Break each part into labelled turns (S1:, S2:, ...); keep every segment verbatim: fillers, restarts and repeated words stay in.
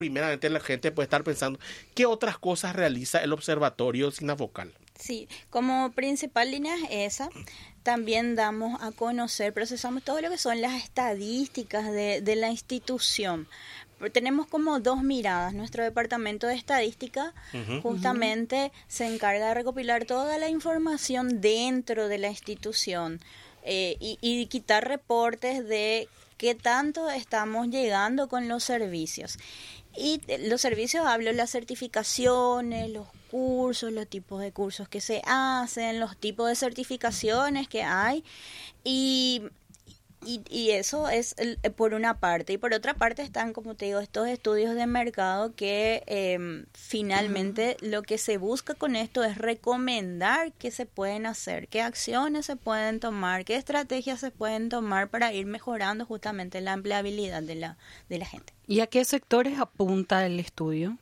S1: Primeramente la gente puede estar pensando, ¿qué otras cosas realiza el Observatorio Sinafocal?
S2: Sí, como principal línea es esa. También damos a conocer, procesamos todo lo que son las estadísticas de, de la institución. Tenemos como dos miradas. Nuestro departamento de estadística uh-huh. justamente uh-huh. se encarga de recopilar toda la información dentro de la institución eh, y, y quitar reportes de qué tanto estamos llegando con los servicios. Y los servicios, hablo de las certificaciones, los cursos, los tipos de cursos que se hacen, los tipos de certificaciones que hay y, y, y eso es el, por una parte. Y por otra parte están, como te digo, estos estudios de mercado que eh, finalmente uh-huh. lo que se busca con esto es recomendar qué se pueden hacer, qué acciones se pueden tomar, qué estrategias se pueden tomar para ir mejorando justamente la empleabilidad de la, de la gente.
S3: ¿Y a qué sectores apunta el estudio?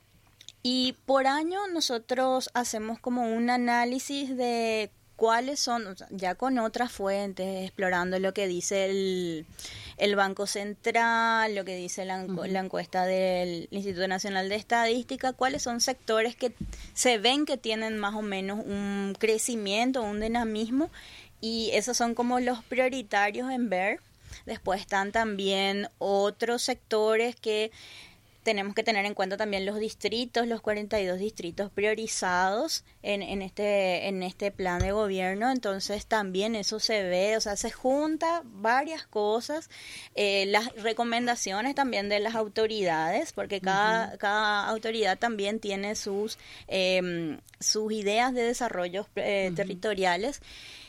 S2: Y por año nosotros hacemos como un análisis de cuáles son, o sea, ya con otras fuentes, explorando lo que dice el, el Banco Central, lo que dice la, uh-huh. la encuesta del Instituto Nacional de Estadística, cuáles son sectores que se ven que tienen más o menos un crecimiento, un dinamismo, y esos son como los prioritarios en ver. Después están también otros sectores que tenemos que tener en cuenta, también los distritos, los cuarenta y dos distritos priorizados en, en este en este plan de gobierno. Entonces también eso se ve, o sea, se junta varias cosas, eh, las recomendaciones también de las autoridades, porque cada, uh-huh. cada autoridad también tiene sus, eh, sus ideas de desarrollo eh, uh-huh. territoriales,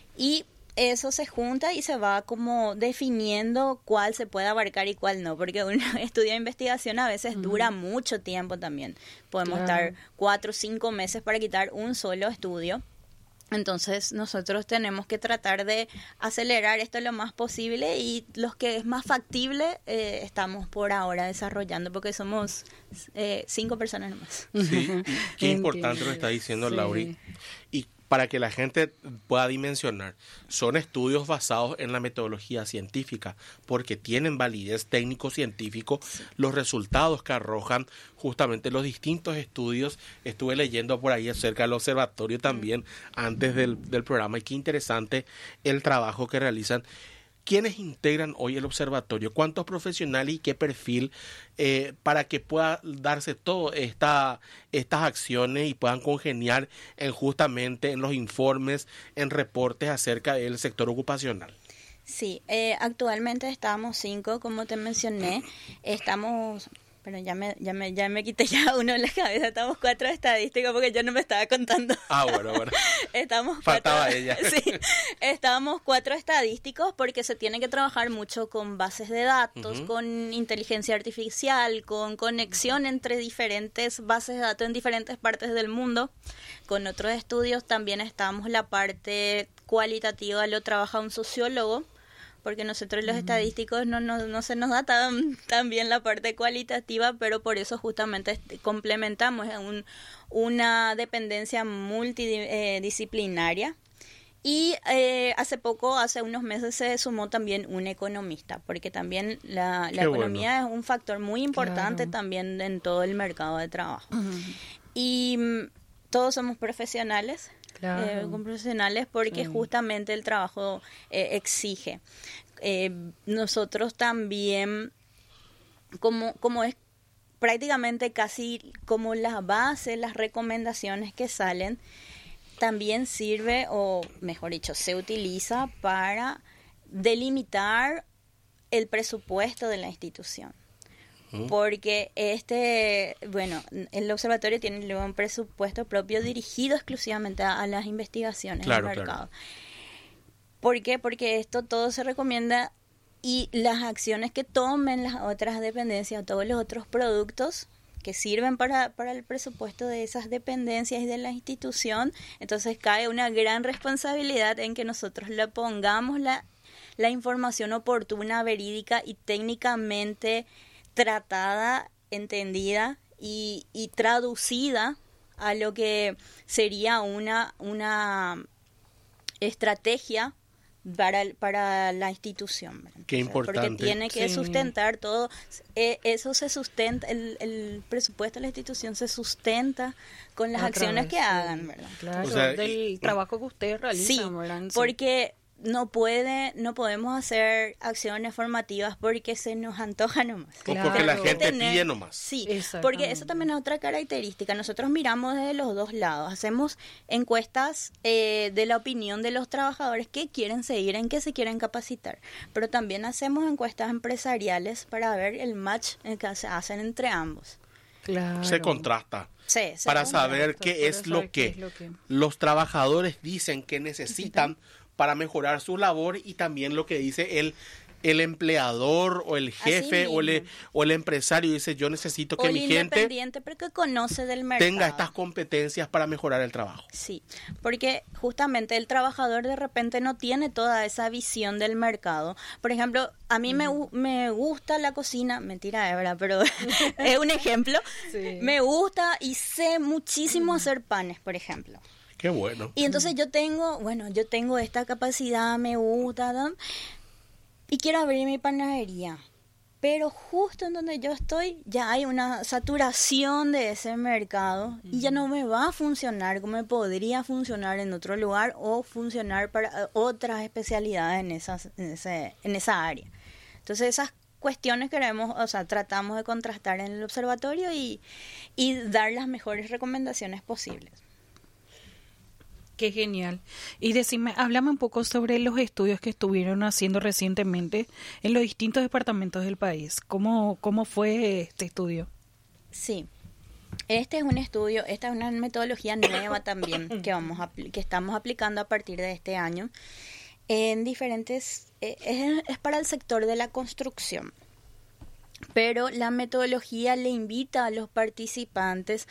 S2: y eso se junta y se va como definiendo cuál se puede abarcar y cuál no, porque un estudio de investigación a veces uh-huh. dura mucho tiempo también. Podemos claro. estar cuatro o cinco meses para quitar un solo estudio. Entonces nosotros tenemos que tratar de acelerar esto lo más posible, y los que es más factible eh, estamos por ahora desarrollando, porque somos eh, cinco personas nomás.
S1: Sí, qué importante lo está diciendo sí. Lauri. Y para que la gente pueda dimensionar, son estudios basados en la metodología científica, porque tienen validez técnico-científico sí. los resultados que arrojan justamente los distintos estudios. Estuve leyendo por ahí acerca del observatorio también mm. antes del, del programa, y qué interesante el trabajo que realizan. ¿Quiénes integran hoy el observatorio? ¿Cuántos profesionales y qué perfil eh, para que pueda darse todas esta, estas acciones y puedan congeniar en justamente en los informes, en reportes acerca del sector ocupacional?
S2: Sí, eh, actualmente estamos cinco, como te mencioné, estamos... Pero ya me, ya me, ya me quité ya uno en la cabeza. Estamos cuatro estadísticos porque yo no me estaba contando.
S1: Ah, bueno, bueno.
S2: Estamos
S1: Faltaba
S2: cuatro,
S1: ella.
S2: Sí, estamos cuatro estadísticos porque se tiene que trabajar mucho con bases de datos, uh-huh. con inteligencia artificial, con conexión entre diferentes bases de datos en diferentes partes del mundo. Con otros estudios también estamos la parte cualitativa, lo trabaja un sociólogo, porque nosotros los uh-huh. estadísticos no, no, no se nos da tan, tan bien la parte cualitativa, pero por eso justamente complementamos un, una dependencia multidisciplinaria. Eh, y eh, hace poco, hace unos meses, se sumó también un economista, porque también la, la economía bueno. es un factor muy importante claro. también en todo el mercado de trabajo. Uh-huh. Y mm, todos somos profesionales. Claro. Eh, con profesionales porque sí. justamente el trabajo eh, exige. Eh, nosotros también, como, como es prácticamente casi como la base, las recomendaciones que salen, también sirve, o mejor dicho, se utiliza para delimitar el presupuesto de la institución. Porque este, bueno, el observatorio tiene luego un presupuesto propio dirigido exclusivamente a, a las investigaciones
S1: claro,
S2: del mercado.
S1: Claro.
S2: ¿Por qué? Porque esto todo se recomienda, y las acciones que tomen las otras dependencias, todos los otros productos que sirven para, para el presupuesto de esas dependencias y de la institución, entonces cae una gran responsabilidad en que nosotros le pongamos la, la información oportuna, verídica y técnicamente tratada, entendida y, y traducida a lo que sería una, una estrategia para, para la institución. ¿Verdad?
S1: Qué importante.
S2: Porque tiene que
S3: Sí.
S2: sustentar todo, eh, eso se sustenta, el, el presupuesto de la institución se sustenta con las
S3: A
S2: acciones
S3: través,
S2: que
S3: sí.
S2: hagan, ¿verdad?
S3: Claro,
S1: O sea,
S3: del
S1: y-
S3: trabajo que ustedes realizan,
S2: Sí,
S3: ¿verdad? Sí.
S2: porque no puede, no podemos hacer acciones formativas porque se nos antoja nomás.
S1: O porque la
S3: Claro.
S1: gente
S2: Tener-
S1: pide nomás.
S2: Sí,
S3: Exactamente.
S2: porque eso también es otra característica. Nosotros miramos desde los dos lados. Hacemos encuestas eh, de la opinión de los trabajadores que quieren seguir, en qué se quieren capacitar. Pero también hacemos encuestas empresariales para ver el match en que se hacen entre ambos.
S3: Claro.
S1: Se contrasta.
S2: Sí, se
S1: Para
S2: contrasta.
S1: saber qué
S3: para
S1: es
S3: saber
S1: lo
S3: qué
S1: que
S3: es lo que-
S1: los trabajadores dicen que necesitan para mejorar su labor y también lo que dice el, el empleador o el jefe o el,
S2: mismo.
S1: o el empresario. Dice, yo necesito que
S2: O el
S1: mi gente
S2: independiente porque conoce del mercado.
S1: tenga estas competencias para mejorar el trabajo.
S2: Sí, porque justamente el trabajador de repente no tiene toda esa visión del mercado. Por ejemplo, a mí me, gu- me gusta la cocina, mentira, es verdad, pero es un ejemplo.
S3: Sí.
S2: Me gusta y sé muchísimo hacer panes, por ejemplo.
S1: Qué bueno.
S2: Y entonces yo tengo, bueno, yo tengo esta capacidad, me gusta, ¿no? Y quiero abrir mi panadería. Pero justo en donde yo estoy ya hay una saturación de ese mercado y ya no me va a funcionar como me podría funcionar en otro lugar o funcionar para eh, otras especialidades en, esas, en, ese, en esa área. Entonces esas cuestiones queremos, o sea, tratamos de contrastar en el observatorio y, y dar las mejores recomendaciones posibles.
S3: Qué genial. Y decime, háblame un poco sobre los estudios que estuvieron haciendo recientemente en los distintos departamentos del país. ¿Cómo, cómo fue este estudio?
S2: Sí, este es un estudio, esta es una metodología nueva también que vamos a, apl- que estamos aplicando a partir de este año en diferentes, eh, es, es para el sector de la construcción. Pero la metodología le invita a los participantes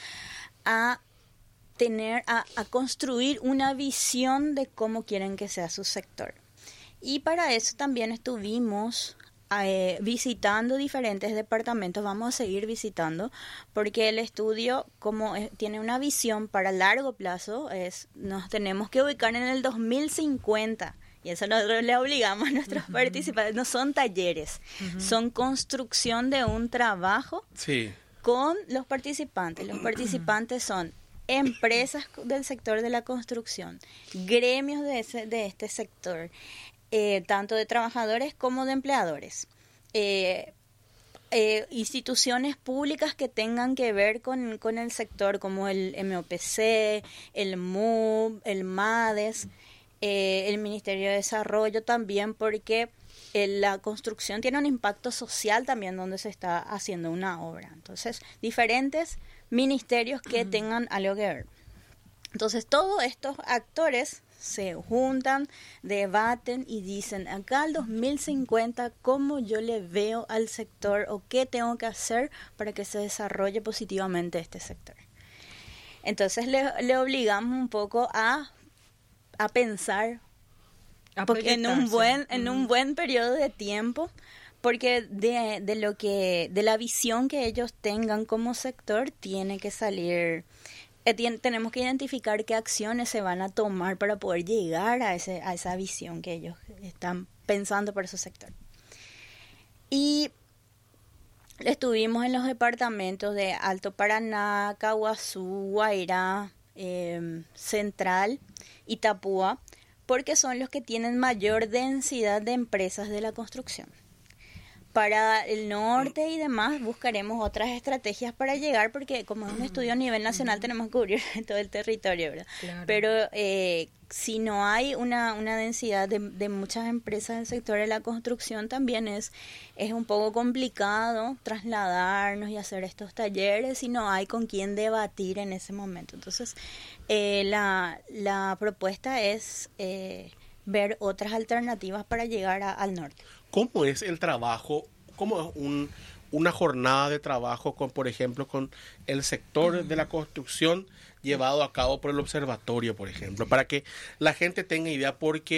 S2: a tener, a, a construir una visión de cómo quieren que sea su sector. Y para eso también estuvimos eh, visitando diferentes departamentos, vamos a seguir visitando, porque el estudio, como es- tiene una visión para largo plazo, es nos tenemos que ubicar en el dos mil cincuenta. Y eso nosotros le obligamos a nuestros uh-huh. participantes. No son talleres, uh-huh. son construcción de un trabajo
S1: Sí.
S2: con los participantes. Los participantes son empresas del sector de la construcción, gremios de, ese, de este sector, eh, tanto de trabajadores como de empleadores, eh, eh, instituciones públicas que tengan que ver con, con el sector, como el M O P C, el M U B, el MADES, eh, el Ministerio de Desarrollo también, porque eh, la construcción tiene un impacto social también donde se está haciendo una obra. Entonces, diferentes ministerios que uh-huh. tengan algo que ver. Entonces, todos estos actores se juntan, debaten y dicen, acá al dos mil cincuenta, ¿cómo yo le veo al sector o qué tengo que hacer para que se desarrolle positivamente este sector? Entonces, le, le obligamos un poco a, a pensar
S3: A
S2: porque en un buen en uh-huh. un buen periodo de tiempo, porque de, de lo que de la visión que ellos tengan como sector tiene que salir eh, tiene, tenemos que identificar qué acciones se van a tomar para poder llegar a ese a esa visión que ellos están pensando para su sector. Y estuvimos en los departamentos de Alto Paraná, Caguazú, Guairá, eh, Central, Itapúa, porque son los que tienen mayor densidad de empresas de la construcción. Para el norte y demás buscaremos otras estrategias para llegar, porque como es un estudio a nivel nacional tenemos que cubrir todo el territorio, ¿verdad? Claro. Pero eh, si no hay una, una densidad de, de muchas empresas del sector de la construcción, también es, es un poco complicado trasladarnos y hacer estos talleres si no hay con quién debatir en ese momento. Entonces, eh, la, la propuesta es eh, ver otras alternativas para llegar a, al norte.
S1: ¿Cómo es el trabajo? ¿Cómo es un, una jornada de trabajo con, por ejemplo, con el sector de la construcción llevado a cabo por el observatorio, por ejemplo? Para que la gente tenga idea, porque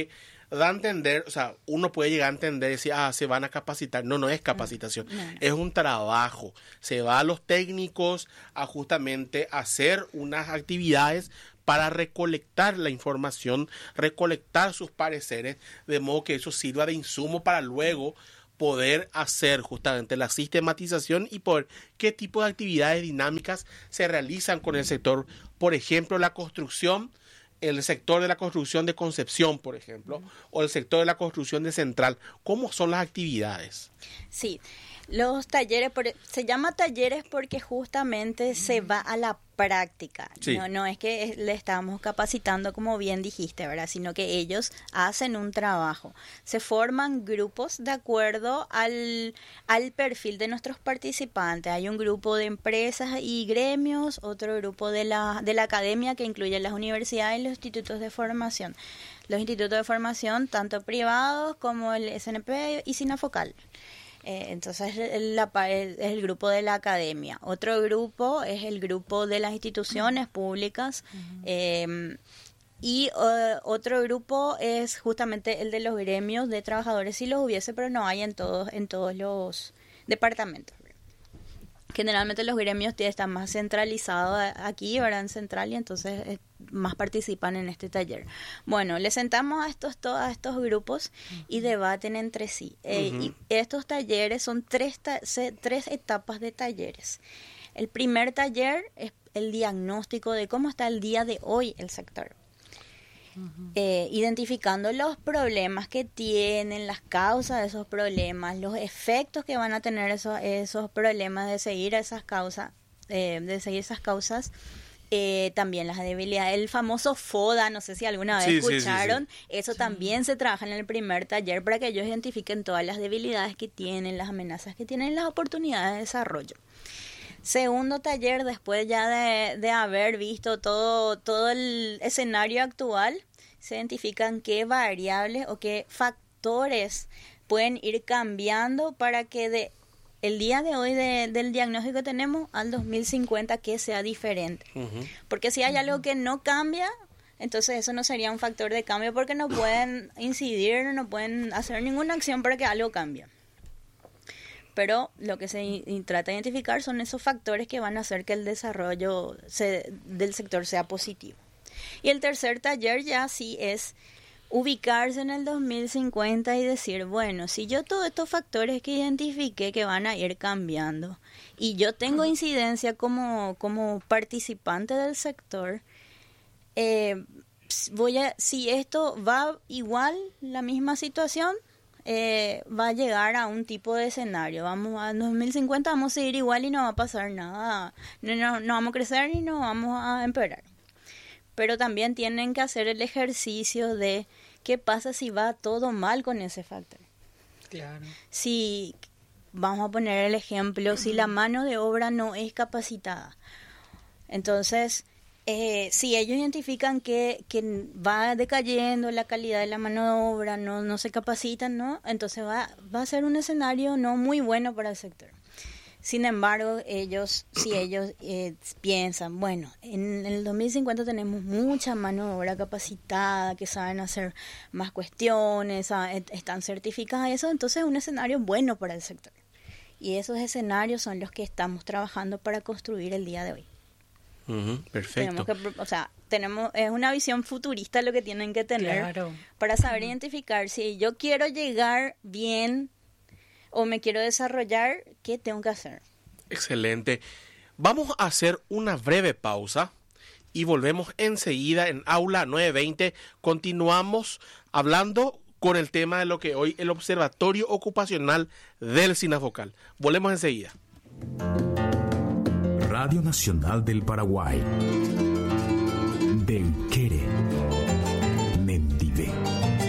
S1: da a entender, o sea, uno puede llegar a entender, decir, ah, se van a capacitar. No, no es capacitación, no, no. Es un trabajo. Se va a los técnicos a justamente hacer unas actividades para recolectar la información, recolectar sus pareceres, de modo que eso sirva de insumo para luego poder hacer justamente la sistematización y por qué tipo de actividades dinámicas se realizan con el sector. Por ejemplo, la construcción, el sector de la construcción de Concepción, por ejemplo, uh-huh. o el sector de la construcción de Central. ¿Cómo son las actividades?
S2: Sí, los talleres, por, se llama talleres porque justamente se va a la práctica. Sí. No, no es que le estamos capacitando, como bien dijiste, ¿verdad? Sino que ellos hacen un trabajo. Se forman grupos de acuerdo al, al perfil de nuestros participantes. Hay un grupo de empresas y gremios, otro grupo de la, de la academia que incluye las universidades y los institutos de formación. Los institutos de formación, tanto privados como el S N P y SINAFOCAL. Eh, entonces el, la, el, es el grupo de la academia. Otro grupo es el grupo de las instituciones públicas. Uh-huh. eh, y uh, otro grupo es justamente el de los gremios de trabajadores, si los hubiese, pero no hay en todos, en todos los departamentos. Generalmente los gremios están más centralizados aquí, ¿verdad? En Central, y entonces eh, más participan en este taller. Bueno, les sentamos a estos, a estos grupos y debaten entre sí. Eh, uh-huh. Y estos talleres son tres, ta- se, tres etapas de talleres. El primer taller es el diagnóstico de cómo está el día de hoy el sector. Uh-huh. Eh, identificando los problemas que tienen, las causas de esos problemas, los efectos que van a tener esos, esos problemas de seguir esas causas, eh, de seguir esas causas, eh, también las debilidades, el famoso FODA, no sé si alguna vez sí, escucharon, sí, sí, sí. eso sí. También se trabaja en el primer taller para que ellos identifiquen todas las debilidades que tienen, las amenazas que tienen, las oportunidades de desarrollo. Segundo taller, después ya de, de haber visto todo, todo el escenario actual, se identifican qué variables o qué factores pueden ir cambiando para que de el día de hoy de, del diagnóstico que tenemos al dos mil cincuenta que sea diferente. Uh-huh. Porque si hay uh-huh. algo que no cambia, entonces eso no sería un factor de cambio porque no pueden incidir, no pueden hacer ninguna acción para que algo cambie. Pero lo que se y, trata de identificar son esos factores que van a hacer que el desarrollo se, del sector sea positivo. Y el tercer taller ya sí es ubicarse en el dos mil cincuenta y decir, bueno, si yo todos estos factores que identifiqué que van a ir cambiando y yo tengo incidencia como, como participante del sector, eh, voy a, si esto va igual, la misma situación, Eh, va a llegar a un tipo de escenario. Vamos a dos mil cincuenta, vamos a seguir igual y no va a pasar nada. No, no, no vamos a crecer y no vamos a empeorar. Pero también tienen que hacer el ejercicio de qué pasa si va todo mal con ese factor.
S3: Claro. Si,
S2: vamos a poner el ejemplo, si la mano de obra no es capacitada. Entonces, Eh, si ellos identifican que, que va decayendo la calidad de la mano de obra, no, no se capacitan, ¿no? Entonces va, va a ser un escenario no muy bueno para el sector. Sin embargo, ellos, si ellos eh, piensan, bueno, en el dos mil cincuenta tenemos mucha mano de obra capacitada, que saben hacer más cuestiones, están certificadas, eso, entonces es un escenario bueno para el sector. Y esos escenarios son los que estamos trabajando para construir el día de hoy.
S1: Uh-huh, perfecto.
S2: Tenemos que, o sea, tenemos es una visión futurista lo que tienen que tener
S3: claro.
S2: para saber uh-huh. identificar si yo quiero llegar bien o me quiero desarrollar, ¿qué tengo que hacer?
S1: Excelente. Vamos a hacer una breve pausa y volvemos enseguida en Aula nueve veinte. Continuamos hablando con el tema de lo que hoy el Observatorio Ocupacional del SINAFOCAL. Volvemos enseguida.
S4: Radio Nacional del Paraguay. Denquere. Mendive.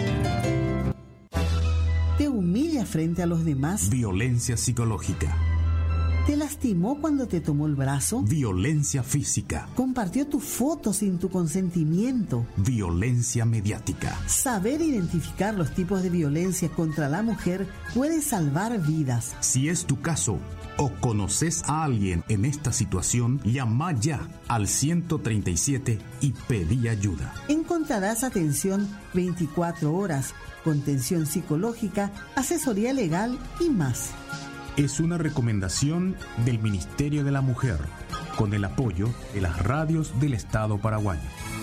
S5: ¿Te humilla frente a los demás?
S4: Violencia psicológica.
S5: ¿Te lastimó cuando te tomó el brazo?
S4: Violencia física.
S5: ¿Compartió tu foto sin tu consentimiento?
S4: Violencia mediática.
S5: Saber identificar los tipos de violencia contra la mujer puede salvar vidas.
S4: Si es tu caso, o conoces a alguien en esta situación, llama ya al ciento treinta y siete y pedí ayuda.
S5: Encontrarás atención veinticuatro horas, contención psicológica, asesoría legal y más.
S4: Es una recomendación del Ministerio de la Mujer, con el apoyo de las radios del Estado paraguayo.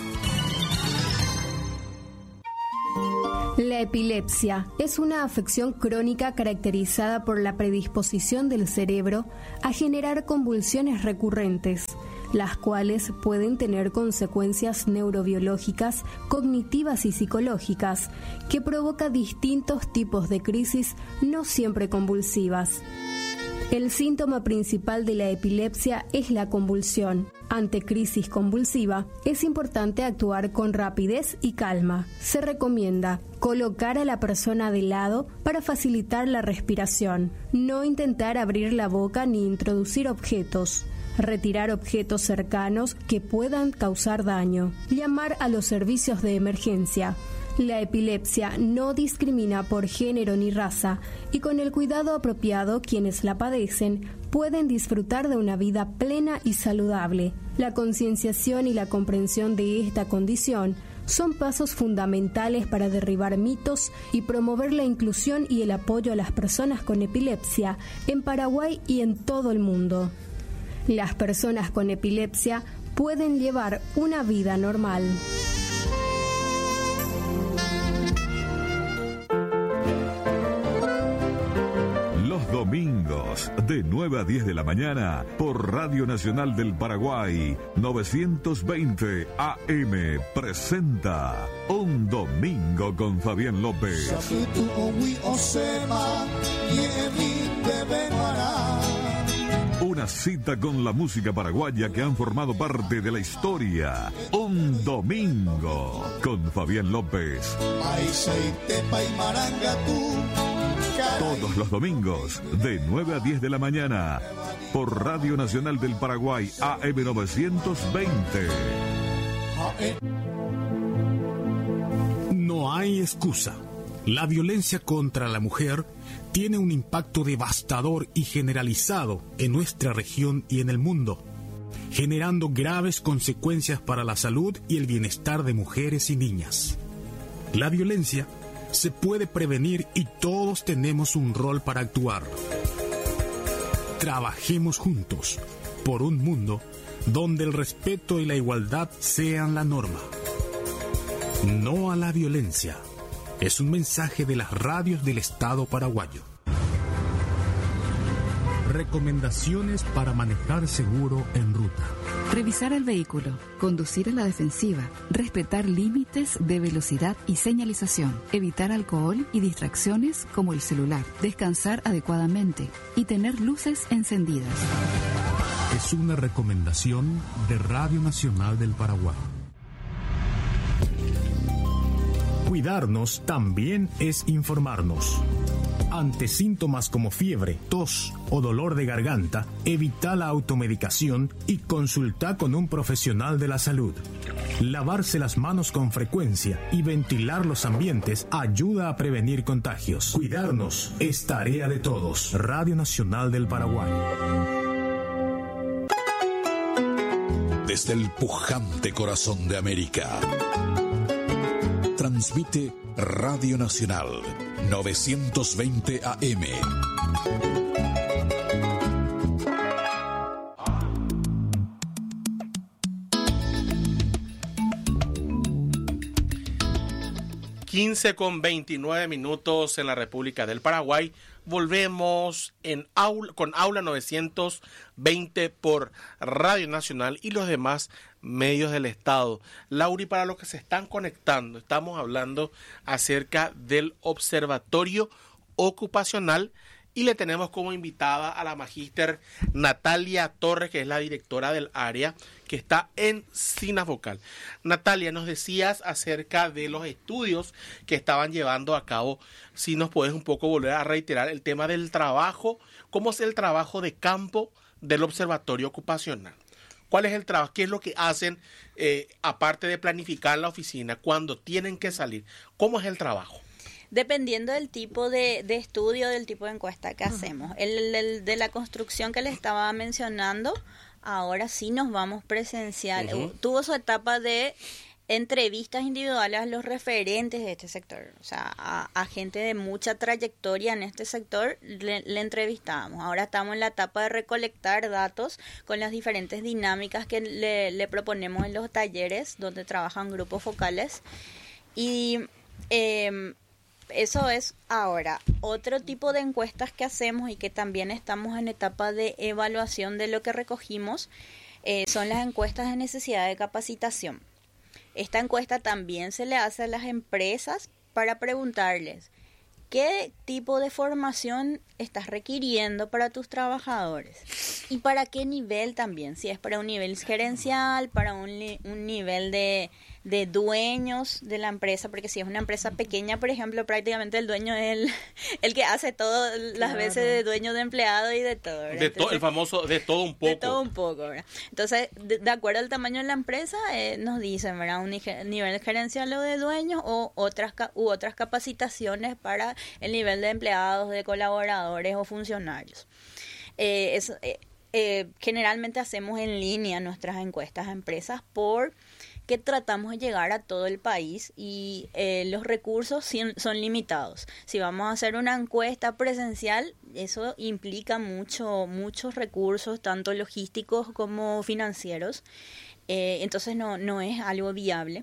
S6: La epilepsia es una afección crónica caracterizada por la predisposición del cerebro a generar convulsiones recurrentes, las cuales pueden tener consecuencias neurobiológicas, cognitivas y psicológicas, que provoca distintos tipos de crisis no siempre convulsivas. El síntoma principal de la epilepsia es la convulsión. Ante crisis convulsiva, es importante actuar con rapidez y calma. Se recomienda colocar a la persona de lado para facilitar la respiración. No intentar abrir la boca ni introducir objetos. Retirar objetos cercanos que puedan causar daño. Llamar a los servicios de emergencia. La epilepsia no discrimina por género ni raza y con el cuidado apropiado quienes la padecen pueden disfrutar de una vida plena y saludable. La concienciación y la comprensión de esta condición son pasos fundamentales para derribar mitos y promover la inclusión y el apoyo a las personas con epilepsia en Paraguay y en todo el mundo. Las personas con epilepsia pueden llevar una vida normal.
S7: Los domingos, de nueve a diez de la mañana, por Radio Nacional del Paraguay, novecientos veinte A M, presenta Un Domingo con Fabián López. Una cita con la música paraguaya que han formado parte de la historia. Un Domingo con Fabián López. Todos los domingos, de nueve a diez de la mañana, por Radio Nacional del Paraguay, A M novecientos veinte.
S4: No hay excusa. La violencia contra la mujer tiene un impacto devastador y generalizado en nuestra región y en el mundo, generando graves consecuencias para la salud y el bienestar de mujeres y niñas. La violencia se puede prevenir y todos tenemos un rol para actuar. Trabajemos juntos por un mundo donde el respeto y la igualdad sean la norma. No a la violencia. Es un mensaje de las radios del Estado paraguayo. Recomendaciones para manejar seguro en ruta.
S8: Revisar el vehículo, conducir a la defensiva, respetar límites de velocidad y señalización, evitar alcohol y distracciones como el celular, descansar adecuadamente y tener luces encendidas.
S4: Es una recomendación de Radio Nacional del Paraguay. Cuidarnos también es informarnos. Ante síntomas como fiebre, tos o dolor de garganta, evita la automedicación y consulta con un profesional de la salud. Lavarse las manos con frecuencia y ventilar los ambientes ayuda a prevenir contagios. Cuidarnos es tarea de todos. Radio Nacional del Paraguay.
S9: Desde el pujante corazón de América, transmite Radio Nacional novecientos veinte A M.
S1: quince con veintinueve minutos en la República del Paraguay. Volvemos en aula, con Aula novecientos veinte por Radio Nacional y los demás medios del Estado. Lauri, para los que se están conectando, estamos hablando acerca del Observatorio Ocupacional y le tenemos como invitada a la magíster Natalia Torres, que es la directora del área que está en SINAFOCAL. Natalia, nos decías acerca de los estudios que estaban llevando a cabo. Si nos puedes un poco volver a reiterar el tema del trabajo, ¿cómo es el trabajo de campo del Observatorio Ocupacional? ¿Cuál es el trabajo? ¿Qué es lo que hacen eh, aparte de planificar la oficina cuando tienen que salir? ¿Cómo es el trabajo?
S2: Dependiendo del tipo de, de estudio, del tipo de encuesta que hacemos. El, el de la construcción que le estaba mencionando, ahora sí nos vamos presencial. Uh-huh. Tuvo su etapa de entrevistas individuales a los referentes de este sector, o sea, a, a gente de mucha trayectoria en este sector le, le entrevistábamos. Ahora estamos en la etapa de recolectar datos con las diferentes dinámicas que le, le proponemos en los talleres donde trabajan grupos focales y eh, eso es ahora. Otro tipo de encuestas que hacemos y que también estamos en etapa de evaluación de lo que recogimos eh, son las encuestas de necesidad de capacitación. Esta encuesta también se le hace a las empresas para preguntarles qué tipo de formación estás requiriendo para tus trabajadores y para qué nivel también, si es para un nivel gerencial, para un, un nivel de, de dueños de la empresa, porque si es una empresa pequeña, por ejemplo, prácticamente el dueño es el, el que hace todo, las claro. veces de dueño de empleado y de todo. ¿verdad?
S1: De Entonces, to, el famoso de todo un poco.
S2: De todo un poco, ¿verdad? Entonces, de, de acuerdo al tamaño de la empresa, eh, nos dicen, ¿verdad? Un nivel gerencial o de dueños o otras, u otras capacitaciones para el nivel de empleados, de colaboradores o funcionarios. Eh, es, eh, eh, generalmente hacemos en línea nuestras encuestas a empresas porque tratamos de llegar a todo el país y eh, los recursos son limitados. Si vamos a hacer una encuesta presencial, eso implica mucho, muchos recursos, tanto logísticos como financieros. Eh, entonces no, no es algo viable.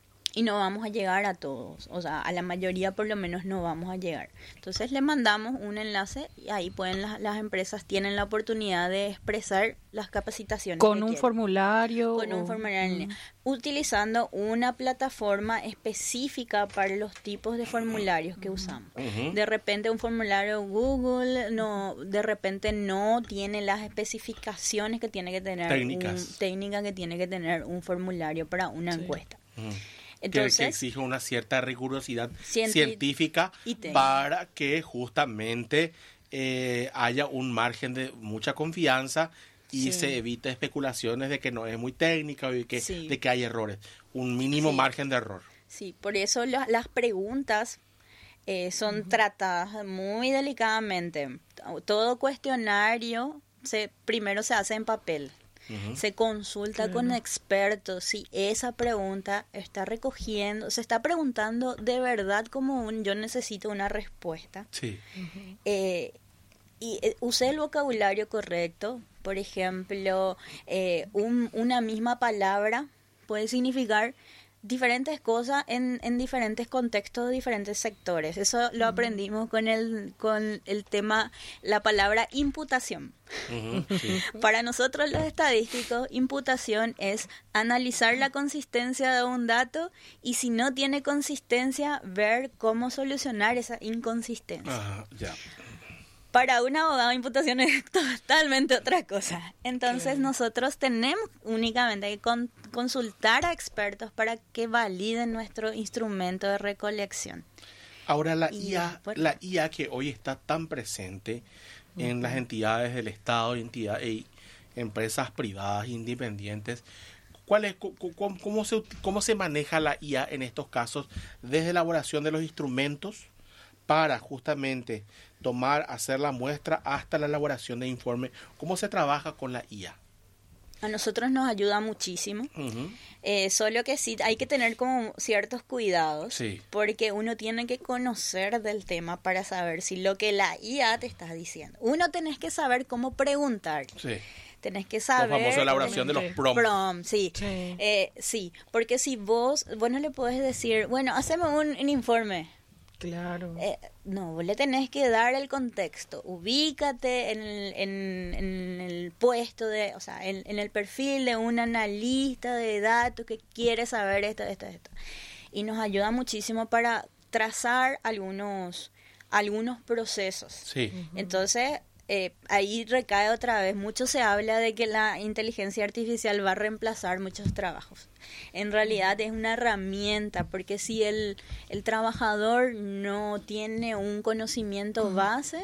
S2: Y no vamos a llegar a todos, o sea, a la mayoría por lo menos no vamos a llegar. Entonces le mandamos un enlace y ahí pueden las, las empresas tienen la oportunidad de expresar las capacitaciones.
S3: Con un
S2: quieren.
S3: formulario.
S2: Con un formulario, mm. utilizando una plataforma específica para los tipos de formularios que usamos. Uh-huh. De repente un formulario Google, no, de repente no tiene las especificaciones que tiene que tener,
S1: técnicas,
S2: un, técnica que tiene que tener un formulario para una sí. encuesta. Uh-huh.
S1: Entonces, que, que exige una cierta rigurosidad cienti- científica para que justamente eh, haya un margen de mucha confianza y sí. se evite especulaciones de que no es muy técnica y que, sí. de que hay errores. Un mínimo sí. margen de error.
S2: Sí, por eso la, las preguntas eh, son uh-huh. tratadas muy delicadamente. Todo cuestionario se primero se hace en papel. Uh-huh. Se consulta claro. con expertos si esa pregunta está recogiendo, se está preguntando de verdad como un yo necesito una respuesta.
S1: Sí.
S2: Uh-huh. Eh, y eh, use el vocabulario correcto. Por ejemplo, eh, un, una misma palabra puede significar diferentes cosas en, en diferentes contextos, diferentes sectores. Eso lo uh-huh. aprendimos con el con el tema, la palabra imputación. Uh-huh, sí. Para nosotros los estadísticos, imputación es analizar la consistencia de un dato y si no tiene consistencia, ver cómo solucionar esa inconsistencia.
S1: Uh, yeah.
S2: Para un abogado, imputación es totalmente otra cosa. Entonces, okay. nosotros tenemos únicamente que con, consultar a expertos para que validen nuestro instrumento de recolección.
S1: Ahora, la y I A, por... la I A que hoy está tan presente uh-huh. en las entidades del Estado, entidades y empresas privadas independientes, ¿cuál es, cómo, cómo, se, ¿cómo se maneja la I A en estos casos desde elaboración de los instrumentos para justamente tomar, hacer la muestra hasta la elaboración de informe? ¿Cómo se trabaja con la I A?
S2: A nosotros nos ayuda muchísimo, uh-huh. eh, solo que sí hay que tener como ciertos cuidados,
S1: sí.
S2: porque uno tiene que conocer del tema para saber si lo que la I A te está diciendo. Uno tenés que saber cómo preguntar.
S1: Sí.
S2: Tenés que saber...
S1: La famosa elaboración de los prompts.
S2: Prom, sí. Sí. Eh, sí, porque si vos, vos no le podés decir, bueno, haceme un, un informe.
S3: Claro.
S2: Eh, no, vos le tenés que dar el contexto. Ubícate en el, en, en el puesto de, o sea, en, en el perfil de un analista de datos que quiere saber esto, esto, esto. Y nos ayuda muchísimo para trazar algunos, algunos procesos.
S1: Sí.
S2: Uh-huh. Entonces, eh, ahí recae otra vez. Mucho se habla de que la inteligencia artificial va a reemplazar muchos trabajos. En realidad es una herramienta, porque si el, el trabajador no tiene un conocimiento base,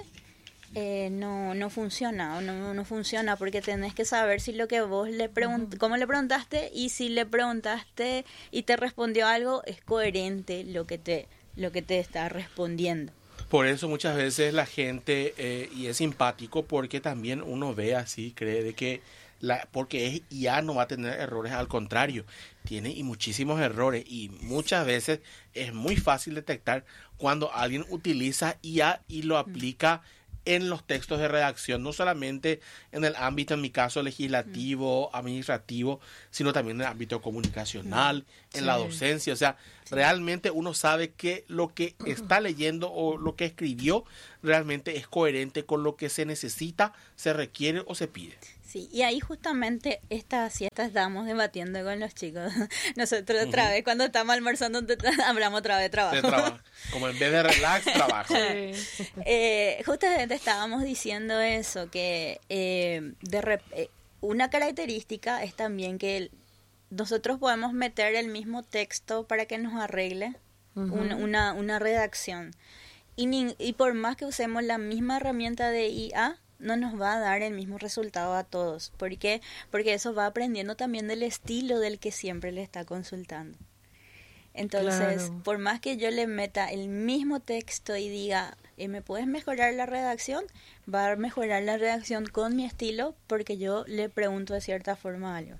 S2: eh, no no funciona, no, no funciona, porque tenés que saber si lo que vos le pregunt- cómo le preguntaste y si le preguntaste y te respondió algo, es coherente lo que te lo que te está respondiendo.
S1: Por eso muchas veces la gente, eh, y es simpático porque también uno ve así, cree de que la, porque es I A no va a tener errores, al contrario, tiene y muchísimos errores, y muchas veces es muy fácil detectar cuando alguien utiliza I A y lo aplica en los textos de redacción, no solamente en el ámbito, en mi caso, legislativo, administrativo, sino también en el ámbito comunicacional, en sí. la docencia. O sea, realmente uno sabe que lo que está leyendo o lo que escribió realmente es coherente con lo que se necesita, se requiere o se pide.
S2: Sí, y ahí justamente esta siesta estábamos debatiendo con los chicos. Nosotros otra uh-huh. vez, cuando estamos almorzando, hablamos otra vez de trabajo.
S1: De trabajo. Como en vez de relax, trabajo.
S2: Sí. eh, justamente estábamos diciendo eso, que eh, de rep- eh, una característica es también que el, nosotros podemos meter el mismo texto para que nos arregle uh-huh. una, una, una redacción. Y, ni, y por más que usemos la misma herramienta de I A, no nos va a dar el mismo resultado a todos. ¿Por qué? Porque eso va aprendiendo también del estilo del que siempre le está consultando. Entonces, claro. por más que yo le meta el mismo texto y diga, eh, ¿me puedes mejorar la redacción? Va a mejorar la redacción con mi estilo porque yo le pregunto de cierta forma algo.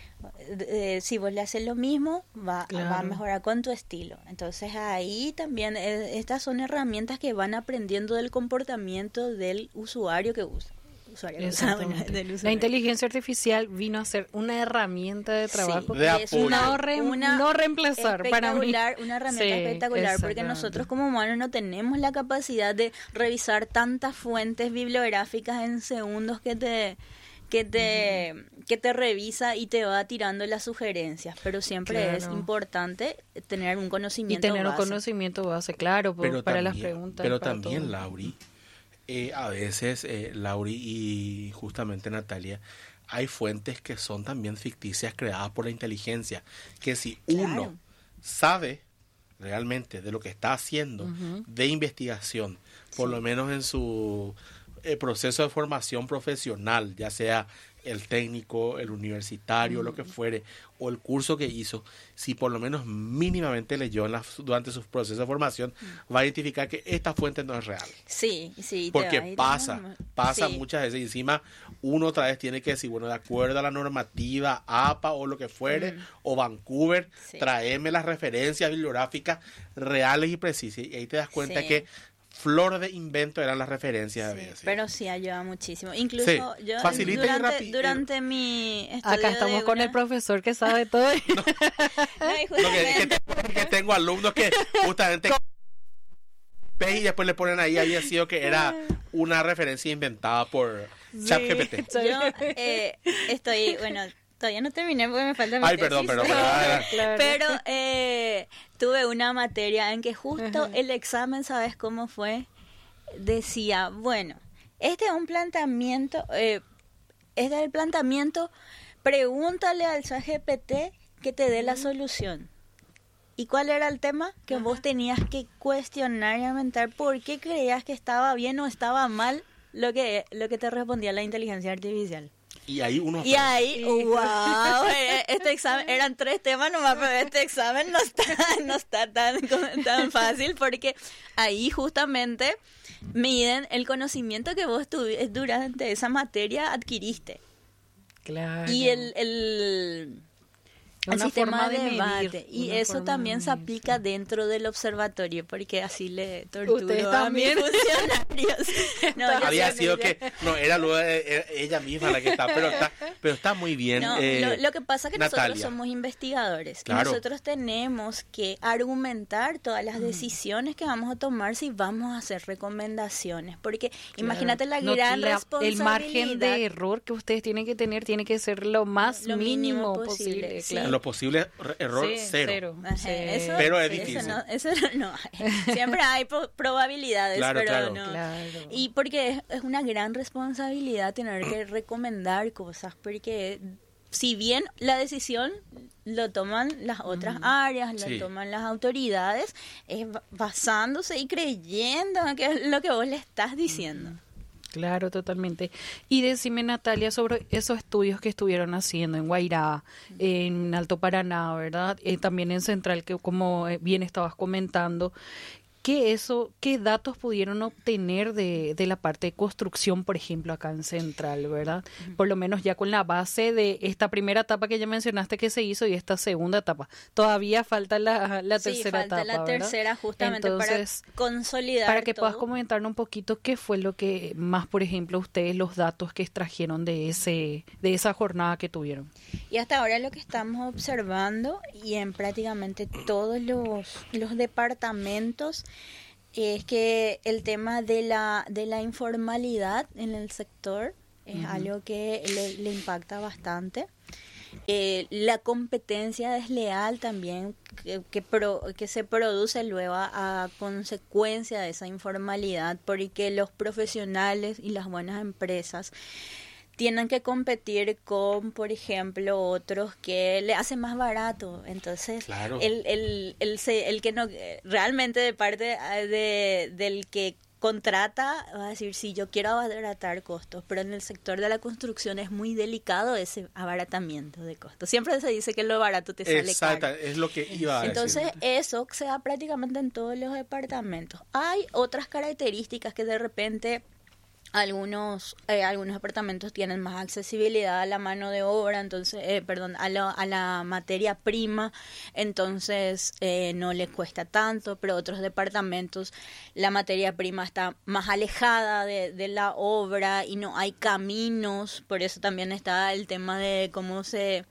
S2: Eh, si vos le haces lo mismo, va, claro. va a mejorar con tu estilo. Entonces ahí también eh, estas son herramientas que van aprendiendo del comportamiento del usuario que usa. Usuario que usa bueno, del usuario.
S3: La inteligencia artificial vino a ser una herramienta de trabajo,
S1: sí, de apoyo.
S3: No, re,
S2: una
S3: no reemplazar para mí.
S2: Una herramienta sí, espectacular, porque nosotros como humanos no tenemos la capacidad de revisar tantas fuentes bibliográficas en segundos que te... que te que te revisa y te va tirando las sugerencias, pero siempre claro. es importante tener un conocimiento
S3: y tener
S2: base.
S3: un conocimiento base, claro, por, para también, las preguntas.
S1: Pero también, todo. Lauri, eh, a veces, eh, Lauri y justamente Natalia, hay fuentes que son también ficticias creadas por la inteligencia, que si claro. uno sabe realmente de lo que está haciendo uh-huh. de investigación, por sí. lo menos en su eh, proceso de formación profesional, ya sea el técnico, el universitario, mm. lo que fuere, o el curso que hizo, si por lo menos mínimamente leyó en la, durante su proceso de formación, mm. va a identificar que esta fuente no es real.
S2: Sí, sí.
S1: Porque pasa, pasa sí. muchas veces, y encima uno otra vez tiene que decir, bueno, de acuerdo a la normativa A P A o lo que fuere, mm. o Vancouver, sí. tráeme las referencias bibliográficas reales y precisas, y ahí te das cuenta sí. que flor de invento eran las referencias
S2: sí,
S1: a veces.
S2: Pero sí ayuda muchísimo. Incluso
S1: sí,
S2: yo
S1: facilita
S2: durante,
S1: y
S2: durante mi estudio
S3: acá estamos con
S2: una...
S3: el profesor que sabe todo.
S1: No, no, que, que, que tengo alumnos que justamente y después le ponen ahí había sido que era una referencia inventada por sí, ChatGPT.
S2: Yo eh, estoy, bueno, todavía no terminé porque me falta mi
S1: Ay,
S2: tesis,
S1: perdón, perdón.
S2: Pero,
S1: perdón.
S2: Claro. pero eh, tuve una materia en que justo el examen, ¿sabes cómo fue? Decía, bueno, este es un planteamiento, eh, este es el planteamiento, pregúntale al ChatGPT que te dé la solución. ¿Y cuál era el tema? Que Ajá. vos tenías que cuestionar y argumentar por qué creías que estaba bien o estaba mal lo que, lo que te respondía la inteligencia artificial.
S1: Y ahí uno
S2: y ahí wow, este examen eran tres temas nomás, pero este examen no está no está tan tan fácil porque ahí justamente miden el conocimiento que vos tuvi- durante esa materia adquiriste.
S3: Claro.
S2: Y el el el sistema de, de debate y eso también se aplica dentro del observatorio porque así le torturó a mis funcionarios.
S1: No, había sido que no era luego ella misma la que está, pero está pero está muy bien.
S2: No,
S1: eh,
S2: lo, lo que pasa es que
S1: Natalia.
S2: nosotros somos investigadores
S1: claro.
S2: y nosotros tenemos que argumentar todas las decisiones que vamos a tomar si vamos a hacer recomendaciones, porque claro. imagínate la
S3: no,
S2: gran
S3: la,
S2: responsabilidad.
S3: El margen de error que ustedes tienen que tener tiene que ser lo más
S2: lo
S3: mínimo,
S2: mínimo posible.
S3: posible
S2: sí.
S3: claro.
S1: Lo posible error
S3: sí,
S1: cero.
S3: cero.
S2: Ajá, eso,
S1: pero es
S2: sí,
S1: difícil.
S2: Eso no, eso no hay. Siempre hay pro- probabilidades,
S1: claro,
S2: pero
S1: claro.
S2: no.
S3: Claro.
S2: Y porque es, es una gran responsabilidad tener que recomendar cosas, porque si bien la decisión lo toman las otras mm. áreas, lo sí. toman las autoridades, es basándose y creyendo en que es lo que vos le estás diciendo.
S3: Claro, totalmente. Y decime, Natalia, sobre esos estudios que estuvieron haciendo en Guairá, en Alto Paraná, ¿verdad? Eh, también en Central, que como bien estabas comentando, ¿qué eso, qué datos pudieron obtener de, de la parte de construcción, por ejemplo, acá en Central, ¿verdad? Uh-huh. Por lo menos ya con la base de esta primera etapa que ya mencionaste que se hizo y esta segunda etapa. Todavía falta la, la
S2: sí,
S3: tercera
S2: falta
S3: etapa,
S2: la
S3: ¿verdad?
S2: tercera justamente. Entonces, para consolidar
S3: para que
S2: todo.
S3: puedas comentarnos un poquito qué fue lo que más, por ejemplo, ustedes, los datos que extrajeron de ese de esa jornada que tuvieron.
S2: Y hasta ahora lo que estamos observando y en prácticamente todos los, los departamentos es que el tema de la de la informalidad en el sector es uh-huh. algo que le, le impacta bastante. Eh, la competencia desleal también que, que, pro, que se produce luego a, a consecuencia de esa informalidad, porque los profesionales y las buenas empresas tienen que competir con, por ejemplo, otros que le hacen más barato. Entonces, claro. el, el, el, el, el que no, realmente de parte de, del que contrata, va a decir, sí, yo quiero abaratar costos, pero en el sector de la construcción es muy delicado ese abaratamiento de costos. Siempre se dice que lo barato te sale
S1: Exacto,
S2: caro.
S1: Es lo que iba a
S2: Entonces,
S1: decir.
S2: eso se da prácticamente en todos los departamentos. Hay otras características que de repente algunos eh, algunos departamentos tienen más accesibilidad a la mano de obra, entonces eh, perdón a la, a la materia prima, entonces eh, no les cuesta tanto, pero otros departamentos la materia prima está más alejada de, de la obra y no hay caminos, por eso también está el tema de cómo se